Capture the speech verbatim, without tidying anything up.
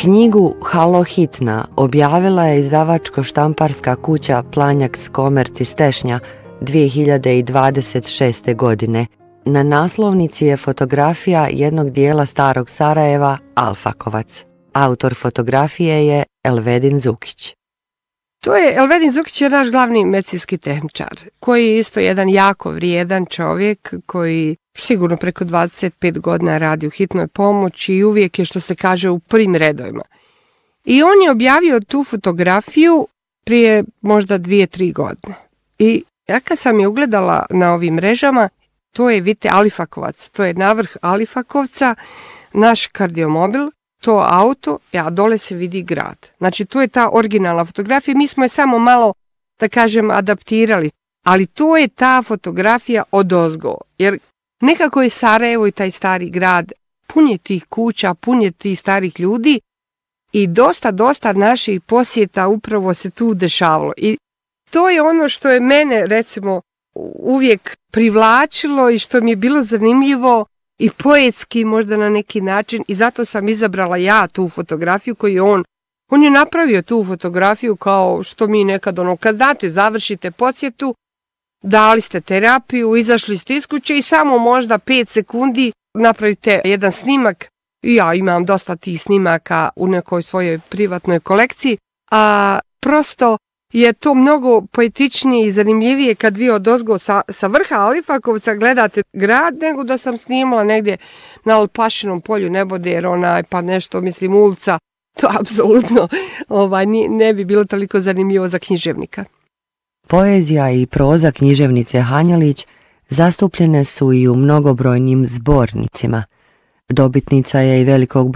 Knjigu Halo hitna objavila je izdavačko-štamparska kuća Planjaks Komerc iz Tešnja dvije hiljade dvadeset šeste. godine. Na naslovnici je fotografija jednog dijela starog Sarajeva, Alfakovac. Autor fotografije je Elvedin Zukić. To je, Elvedin Zukić je naš glavni medicinski tehničar, koji je isto jedan jako vrijedan čovjek, koji sigurno preko dvadeset pet godina radi u hitnoj pomoći i uvijek je, što se kaže, u prvim redovima. I on je objavio tu fotografiju prije možda dvije, tri godine. I ja kad sam je ugledala na ovim mrežama, to je, vidite, Alifakovac, to je navrh Alifakovca, naš kardiomobil, to auto, a dole se vidi grad. Znači, to je ta originalna fotografija, mi smo je samo malo, da kažem, adaptirali, ali to je ta fotografija odozgo, jer nekako je Sarajevo i taj stari grad pun je tih kuća, pun je tih starih ljudi i dosta, dosta naših posjeta upravo se tu dešavalo. I to je ono što je mene, recimo, uvijek privlačilo i što mi je bilo zanimljivo i poetski možda na neki način, i zato sam izabrala ja tu fotografiju koju je on, on je napravio tu fotografiju kao što mi nekad, ono, kad znate, završite posjetu, dali ste terapiju, izašli ste iz kuće i samo možda pet sekundi napravite jedan snimak. I ja imam dosta tih snimaka u nekoj svojoj privatnoj kolekciji, a prosto je to mnogo poetičnije i zanimljivije kad vi odozgo sa, sa vrha Alifakovca gledate grad, nego da sam snimala negdje na Alpašinom polju Neboder, onaj, pa nešto, mislim, ulica. To apsolutno ovaj, ne bi bilo toliko zanimljivo za književnika. Poezija i proza književnice Hanjelić zastupljene su i u mnogobrojnim zbornicima. Dobitnica je i velikog